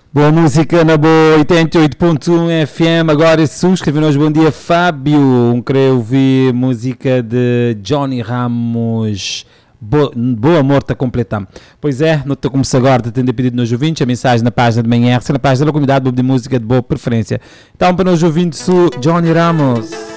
Boa música na boa 88.1 FM. Agora escreveu-nos bom dia Fábio. Queria ouvir música de Johnny Ramos. Boa amor está completando. Pois é, não estou como se agora de atender pedido nos ouvintes, a mensagem na página de manhã, na página da comunidade de música de boa preferência. Então para nos ouvintes, Johnny Ramos.